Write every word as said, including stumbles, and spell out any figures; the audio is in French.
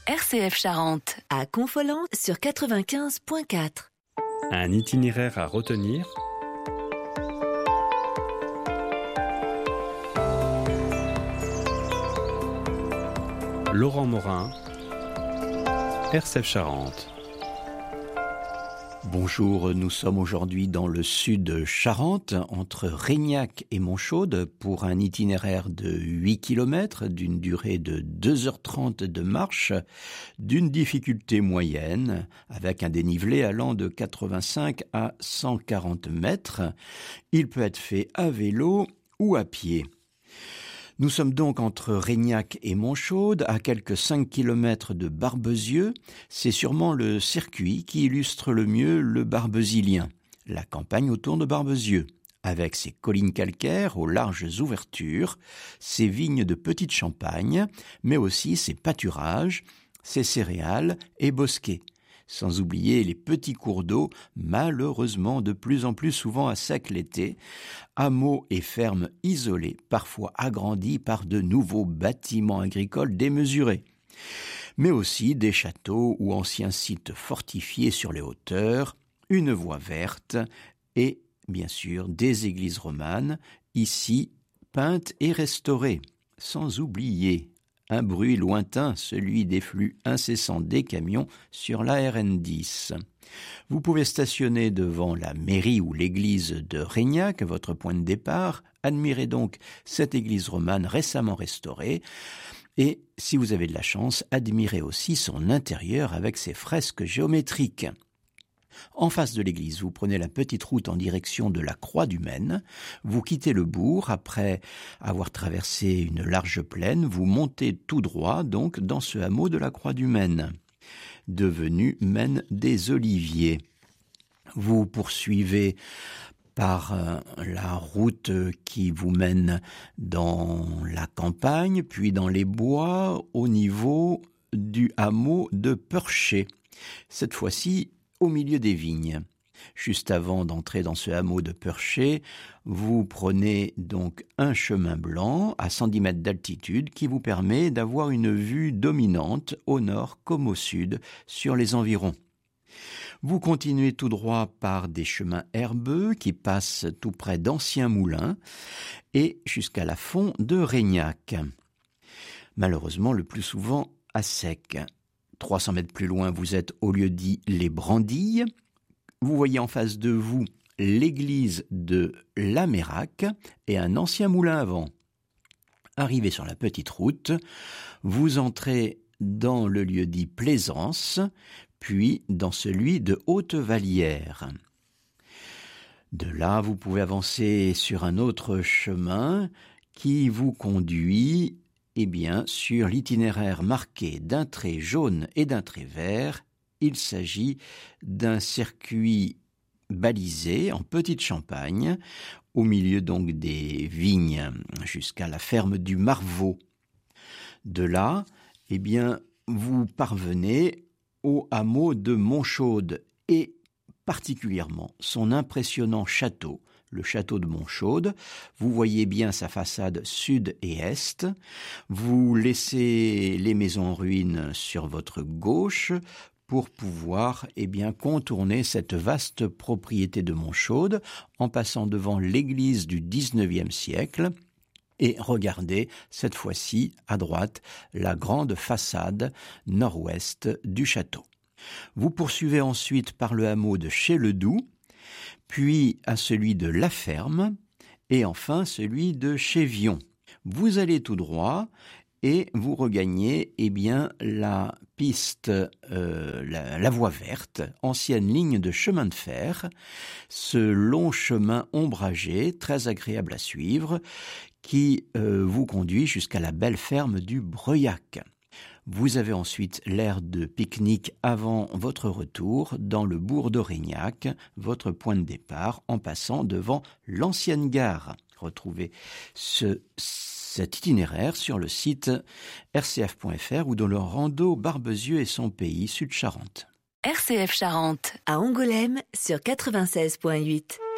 R C F Charente. À Confolens sur quatre-vingt-quinze virgule quatre. Un itinéraire à retenir. Laurent Morin, R C F Charente. Bonjour, nous sommes aujourd'hui dans le sud Charente, entre Reignac et Montchaude, pour un itinéraire de huit kilomètres, d'une durée de deux heures trente de marche, d'une difficulté moyenne, avec un dénivelé allant de quatre-vingt-cinq à cent quarante mètres. Il peut être fait à vélo ou à pied. Nous sommes donc entre Reignac et Montchaude, à quelques cinq kilomètres de Barbezieux. C'est sûrement le circuit qui illustre le mieux le barbezielien, la campagne autour de Barbezieux, avec ses collines calcaires aux larges ouvertures, ses vignes de petite champagne, mais aussi ses pâturages, ses céréales et bosquets. Sans oublier les petits cours d'eau, malheureusement de plus en plus souvent à sec l'été, hameaux et fermes isolés, parfois agrandis par de nouveaux bâtiments agricoles démesurés, mais aussi des châteaux ou anciens sites fortifiés sur les hauteurs, une voie verte et, bien sûr, des églises romanes, ici peintes et restaurées, sans oublier un bruit lointain, celui des flux incessants des camions sur la R N dix. Vous pouvez stationner devant la mairie ou l'église de Reignac, votre point de départ. Admirez donc cette église romane récemment restaurée. Et, si vous avez de la chance, admirez aussi son intérieur avec ses fresques géométriques. En face de l'église, vous prenez la petite route en direction de la Croix du Maine. Vous quittez le bourg après avoir traversé une large plaine. Vous montez tout droit, donc, dans ce hameau de la Croix du Maine, devenu Maine des Oliviers. Vous poursuivez par euh, la route qui vous mène dans la campagne, puis dans les bois, au niveau du hameau de Percher. Cette fois-ci, au milieu des vignes. Juste avant d'entrer dans ce hameau de Percher, vous prenez donc un chemin blanc à cent dix mètres d'altitude qui vous permet d'avoir une vue dominante au nord comme au sud sur les environs. Vous continuez tout droit par des chemins herbeux qui passent tout près d'anciens moulins et jusqu'à la fond de Reignac. Malheureusement, le plus souvent à sec. trois cents mètres plus loin, vous êtes au lieu-dit Les Brandilles. Vous voyez en face de vous l'église de Lamérac et un ancien moulin à vent. Arrivé sur la petite route, vous entrez dans le lieu-dit Plaisance, puis dans celui de Haute-Vallière. De là, vous pouvez avancer sur un autre chemin qui vous conduit Eh bien, sur l'itinéraire marqué d'un trait jaune et d'un trait vert, il s'agit d'un circuit balisé en petite champagne, au milieu donc des vignes, jusqu'à la ferme du Marvaux. De là, eh bien, vous parvenez au hameau de Montchaude et particulièrement son impressionnant château, le château de Montchaude. Vous voyez bien sa façade sud et est. Vous laissez les maisons en ruine sur votre gauche pour pouvoir eh bien, contourner cette vaste propriété de Montchaude en passant devant l'église du dix-neuvième siècle et regardez cette fois-ci à droite la grande façade nord-ouest du château. Vous poursuivez ensuite par le hameau de Chez-le-Doux, puis à celui de La Ferme, et enfin celui de Chévion. Vous allez tout droit et vous regagnez eh bien, la piste, euh, la, la voie verte, ancienne ligne de chemin de fer, ce long chemin ombragé, très agréable à suivre, qui euh, vous conduit jusqu'à la belle ferme du Breuillac. Vous avez ensuite l'aire de pique-nique avant votre retour dans le bourg de Reignac, votre point de départ, en passant devant l'ancienne gare. Retrouvez ce, cet itinéraire sur le site r c f point f r ou dans le rando Barbezieux et son pays, Sud-Charente. R C F Charente. À Angoulême sur quatre-vingt-seize virgule huit.